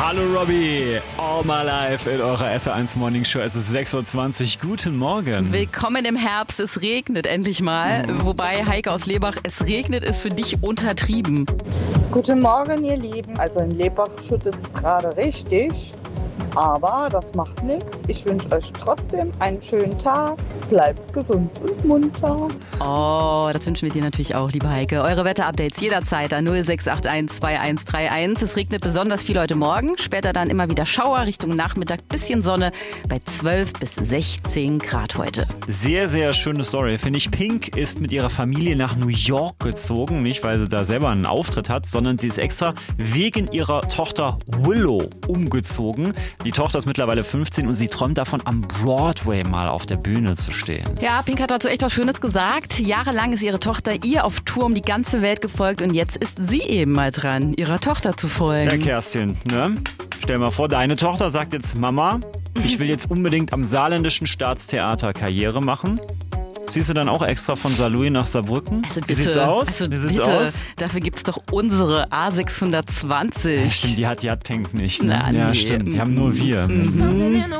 Hallo Robby, all my life in eurer SR1 Morning Show. Es ist 6.20 Uhr, guten Morgen. Willkommen im Herbst, es regnet endlich mal. Wobei, Heike aus Lebach, es regnet ist für dich untertrieben. Guten Morgen, ihr Lieben. Also in Lebach schüttet es gerade richtig. Aber das macht nichts. Ich wünsche euch trotzdem einen schönen Tag. Bleibt gesund und munter. Oh, das wünschen wir dir natürlich auch, liebe Heike. Eure Wetterupdates jederzeit an 0681 2131. Es regnet besonders viel heute Morgen. Später dann immer wieder Schauer Richtung Nachmittag. Bisschen Sonne bei 12 bis 16 Grad heute. Sehr, sehr schöne Story, finde ich. Pink ist mit ihrer Familie nach New York gezogen. Nicht, weil sie da selber einen Auftritt hat, sondern sie ist extra wegen ihrer Tochter Willow umgezogen. Die Tochter ist mittlerweile 15 und sie träumt davon, am Broadway mal auf der Bühne zu stehen. Ja, Pink hat dazu echt was Schönes gesagt. Jahrelang ist ihre Tochter ihr auf Tour um die ganze Welt gefolgt und jetzt ist sie eben mal dran, ihrer Tochter zu folgen. Ja, Kerstin, ne? Stell mal vor, deine Tochter sagt jetzt, Mama, ich will jetzt unbedingt am Saarländischen Staatstheater Karriere machen. Ziehst du dann auch extra von Saarlouis nach Saarbrücken? Also bitte, Wie sieht's aus? Also Wie sieht's bitte. aus? Dafür gibt's doch unsere A620. Ja, stimmt, die hat Pink nicht. Ne? Na, ja, nee. stimmt, die haben nur wir.